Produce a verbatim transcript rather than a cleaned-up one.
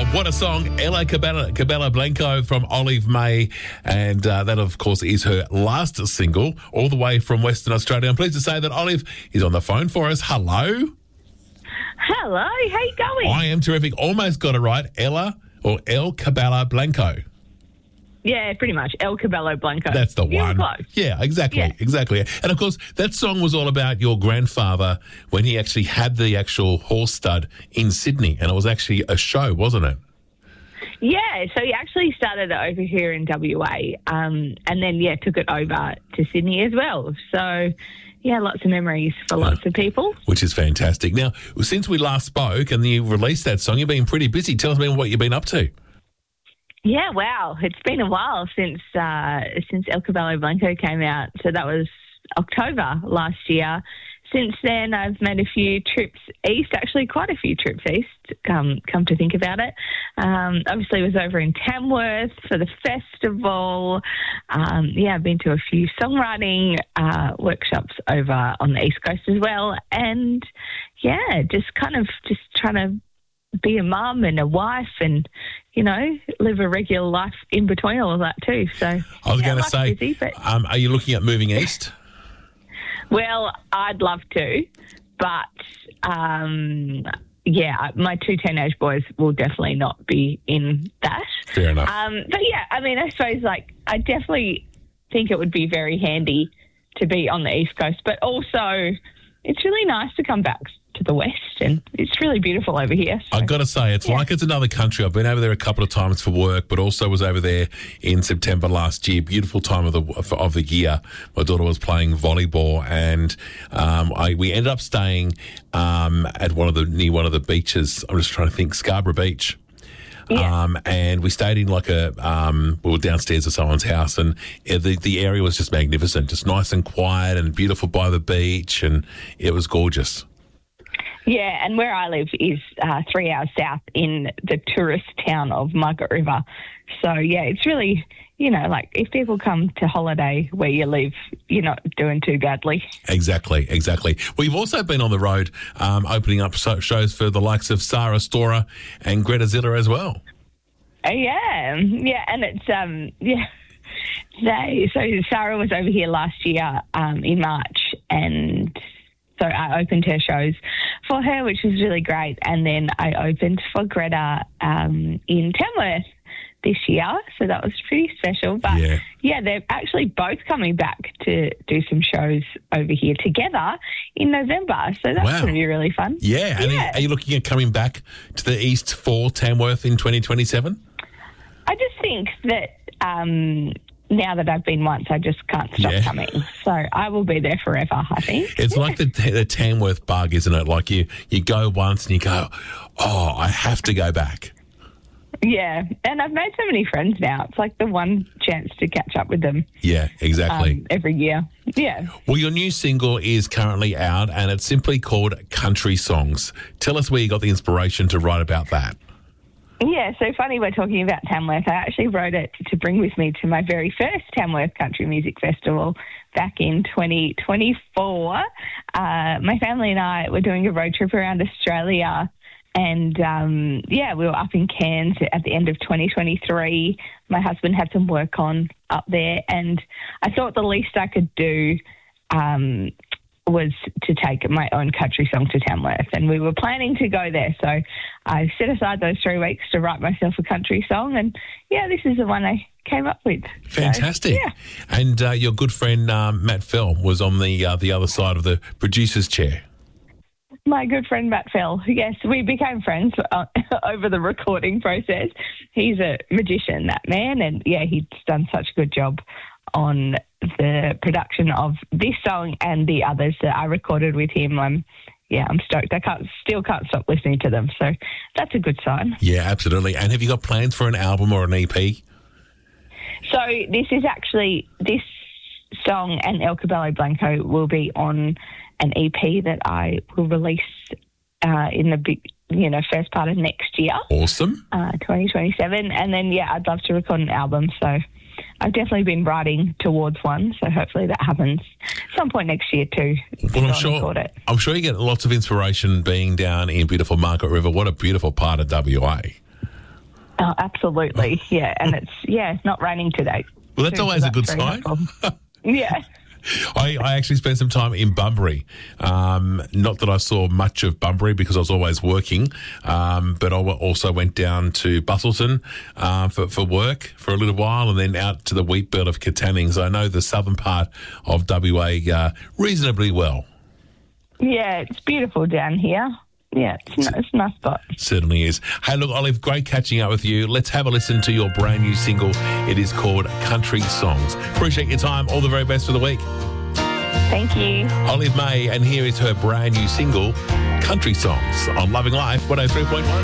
What a song. Ella Cabela, Cabela Blanco from Olive May. And uh, that, of course, is her last single, all the way from Western Australia. I'm pleased to say that Olive is on the phone for us. Hello. Hello, how you going? I am terrific. Almost got it right. Ella or El Cabela Blanco. Yeah, pretty much. El Cabello Blanco. That's the You were one. close. Yeah, exactly, Yeah. exactly. And, of course, that song was all about your grandfather when he actually had the actual horse stud in Sydney, and it was actually a show, wasn't it? Yeah, so he actually started it over here in W A um, and then, yeah, took it over to Sydney as well. So, yeah, lots of memories for lots of people. Which is fantastic. Now, since we last spoke and you released that song, you've been pretty busy. Tell us about what you've been up to. Yeah, wow. It's been a while since uh, since El Cabello Blanco came out. So that was October last year. Since then, I've made a few trips east, actually quite a few trips east, come, come to think about it. Um, obviously, I was over in Tamworth for the festival. Um, yeah, I've been to a few songwriting uh, workshops over on the East Coast as well. And, yeah, just kind of just trying to be a mum and a wife and, you know, live a regular life in between all of that too. So I was yeah, going to life's say, busy, but, um, are you looking at moving east? well, I'd love to, but um, yeah, my two teenage boys will definitely not be in that. Fair enough. Um, but yeah, I mean, I suppose like I definitely think it would be very handy to be on the East Coast, but also it's really nice to come back to the West, and it's really beautiful over here. So. I've got to say, it's yeah. like it's another country. I've been over there a couple of times for work, but also was over there in September last year. Beautiful time of the of the year. My daughter was playing volleyball, and um, I we ended up staying um, at one of the near one of the beaches. I'm just trying to think, Scarborough Beach. Yeah. Um, and we stayed in like a, um, we were downstairs at someone's house, and the the area was just magnificent, just nice and quiet and beautiful by the beach, and it was gorgeous. Yeah, and where I live is uh, three hours south in the tourist town of Margaret River. So, yeah, it's really, you know, like if people come to holiday where you live, you're not doing too badly. Exactly, exactly. Well, you've also been on the road um, opening up so- shows for the likes of Sarah Storer and Greta Zilla as well. Uh, yeah, yeah, and it's, um, yeah. They, so Sarah was over here last year um, in March, and so I opened her shows for her, which was really great. And then I opened for Greta um, in Tamworth this year. So that was pretty special. But, Yeah. yeah, they're actually both coming back to do some shows over here together in November. So that's Wow. going to be really fun. Yeah, and Yeah. are you looking at coming back to the East for Tamworth in twenty twenty-seven? I just think that um, now that I've been once, I just can't stop Yeah. coming. So I will be there forever, I think. It's like the, the Tamworth bug, isn't it? Like you, you go once and you go, oh, I have to go back. Yeah, and I've made so many friends now. It's like the one chance to catch up with them Yeah, exactly. um, every year. Yeah. Well, your new single is currently out, and it's simply called Country Songs. Tell us where you got the inspiration to write about that. Yeah, so funny we're talking about Tamworth. I actually wrote it to bring with me to my very first Tamworth Country Music Festival back in twenty twenty-four. Uh, my family and I were doing a road trip around Australia, and um, yeah, we were up in Cairns at the end of twenty twenty-three. My husband had some work on up there, and I thought the least I could do um, was to take my own country song to Tamworth, and we were planning to go there. So I set aside those three weeks to write myself a country song, and yeah, this is the one I came up with. Fantastic. So, yeah. And uh, your good friend um, Matt Fell was on the uh, the other side of the producer's chair. My good friend Matt Fell, yes, we became friends uh, over the recording process. He's a magician, that man, and yeah, he's done such a good job on the production of this song and the others that I recorded with him. I'm, yeah, I'm stoked. I can't, still can't stop listening to them, so that's a good sign. Yeah, absolutely. And have you got plans for an album or an E P? So this is actually, this song and El Cabello Blanco will be on an E P that I will release uh, in the big, you know, first part of next year. Awesome. Uh, twenty twenty-seven. And then, yeah, I'd love to record an album, so I've definitely been writing towards one, so hopefully that happens some point next year too. Well, I'm Go sure. and record it. I'm sure you get lots of inspiration being down in beautiful Margaret River. What a beautiful part of W A. Oh, absolutely. Yeah. And it's, yeah, it's not raining today. Well, that's So always a good very sign. helpful. Yeah. I, I actually spent some time in Bunbury. Um, not that I saw much of Bunbury because I was always working, um, but I also went down to Busselton uh, for, for work for a little while and then out to the wheat belt of Katanning. So I know the southern part of W A uh, reasonably well. Yeah, it's beautiful down here. Yeah, it's, n- it's a nice spot. Certainly is. Hey, look, Olive, great catching up with you. Let's have a listen to your brand new single. It is called Country Songs. Appreciate your time. All the very best for the week. Thank you. Olive May, and here is her brand new single, Country Songs, on Loving Life one oh three point one.